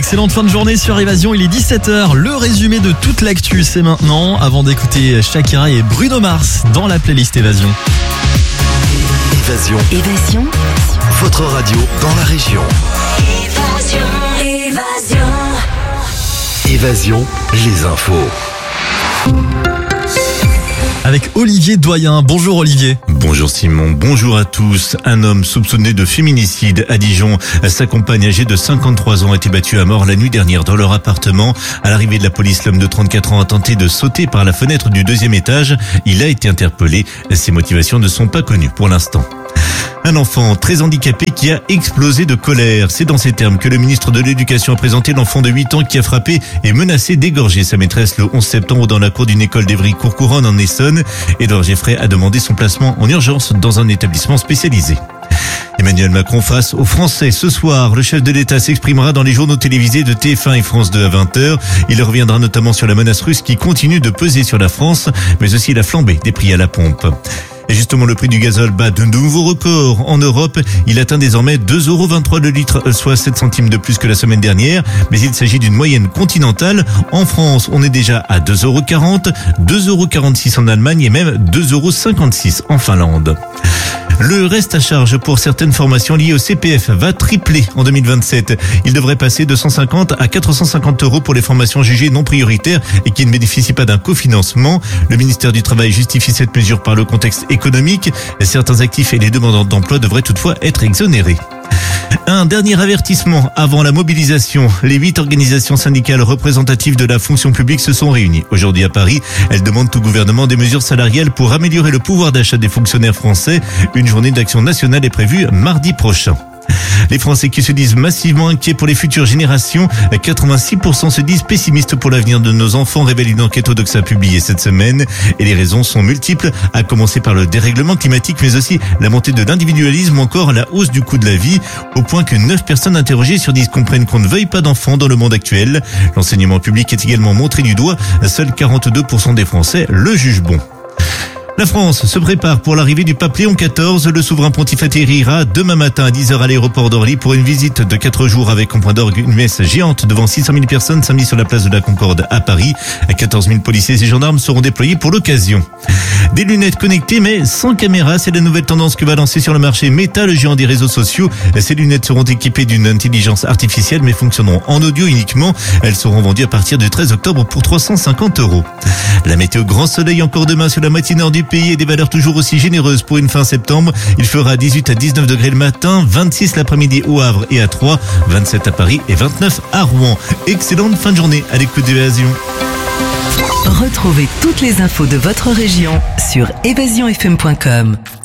excellente fin de journée sur Évasion, il est 17h. Le résumé de toute l'actu, c'est maintenant, avant d'écouter Shakira et Bruno Mars dans la playlist Évasion. Évasion. Votre radio dans la région. Évasion, les infos. Avec Olivier Doyen. Bonjour Olivier. Bonjour Simon, bonjour à tous. Un homme soupçonné de féminicide à Dijon. Sa compagne âgée de 53 ans a été battue à mort la nuit dernière dans leur appartement. À l'arrivée de la police, l'homme de 34 ans a tenté de sauter par la fenêtre du deuxième étage. Il a été interpellé. Ses motivations ne sont pas connues pour l'instant. Un enfant très handicapé qui a explosé de colère. C'est dans ces termes que le ministre de l'Éducation a présenté l'enfant de 8 ans qui a frappé et menacé d'égorger sa maîtresse le 11 septembre dans la cour d'une école d'Évry-Courcouronnes en Essonne. Édouard Geffray a demandé son placement en urgence dans un établissement spécialisé. Emmanuel Macron face aux Français. Ce soir, le chef de l'État s'exprimera dans les journaux télévisés de TF1 et France 2 à 20h. Il reviendra notamment sur la menace russe qui continue de peser sur la France, mais aussi la flambée des prix à la pompe. Et justement, le prix du gazole bat de nouveaux records en Europe. Il atteint désormais 2,23€ le litre, soit 7 centimes de plus que la semaine dernière. Mais il s'agit d'une moyenne continentale. En France, on est déjà à 2,40€, 2,46€ en Allemagne et même 2,56€ en Finlande. Le reste à charge pour certaines formations liées au CPF va tripler en 2027. Il devrait passer de 150 à 450 € pour les formations jugées non prioritaires et qui ne bénéficient pas d'un cofinancement. Le ministère du Travail justifie cette mesure par le contexte économique. Certains actifs et les demandeurs d'emploi devraient toutefois être exonérés. Un dernier avertissement avant la mobilisation. Les 8 organisations syndicales représentatives de la fonction publique se sont réunies aujourd'hui à Paris. Elles demandent au gouvernement des mesures salariales pour améliorer le pouvoir d'achat des fonctionnaires français. Une journée d'action nationale est prévue mardi prochain. Les Français qui se disent massivement inquiets pour les futures générations, 86% se disent pessimistes pour l'avenir de nos enfants, révèle une enquête Odoxa publiée cette semaine. Et les raisons sont multiples, à commencer par le dérèglement climatique, mais aussi la montée de l'individualisme ou encore la hausse du coût de la vie, au point que 9 personnes interrogées sur 10 comprennent qu'on ne veuille pas d'enfants dans le monde actuel. L'enseignement public est également montré du doigt, seuls 42% des Français le jugent bon. La France se prépare pour l'arrivée du pape Léon XIV. Le souverain pontife atterrira demain matin à 10h à l'aéroport d'Orly pour une visite de 4 jours avec en point d'orgue une messe géante devant 600 000 personnes samedi sur la place de la Concorde à Paris. 14 000 policiers et gendarmes seront déployés pour l'occasion. Des lunettes connectées mais sans caméra, c'est la nouvelle tendance que va lancer sur le marché Meta, le géant des réseaux sociaux. Ces lunettes seront équipées d'une intelligence artificielle mais fonctionneront en audio uniquement. Elles seront vendues à partir du 13 octobre pour 350 €. La météo grand soleil encore demain sur la moitié nord du pays et des valeurs toujours aussi généreuses pour une fin septembre. Il fera 18 à 19 degrés le matin, 26 l'après-midi au Havre et à Troyes, 27 à Paris et 29 à Rouen. Excellente fin de journée à l'écoute d'Évasion. Retrouvez toutes les infos de votre région sur évasionfm.com.